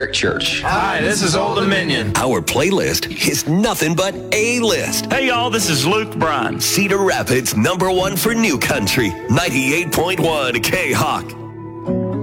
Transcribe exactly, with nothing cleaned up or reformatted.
Eric Church. Hi, this is Old Dominion. Our playlist is nothing but A-list. Hey, y'all, this is Luke Bryan. Cedar Rapids, number one for new country, ninety-eight point one K-Hawk.